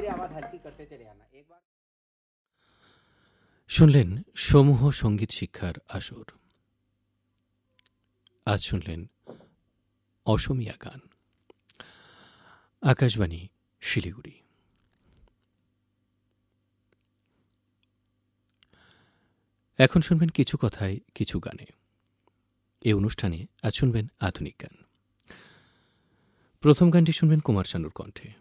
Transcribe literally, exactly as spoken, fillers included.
শুনলেন সমূহ সঙ্গীত শিক্ষার আসর। আজ শুনলেন অসমীয়া গান। আকাশবাণী শিলিগুড়ি। এখন শুনবেন কিছু কথায় কিছু গানে। এই অনুষ্ঠানে আজ শুনবেন আধুনিক গান। প্রথম গানটি শুনবেন কুমার শানুর কণ্ঠে।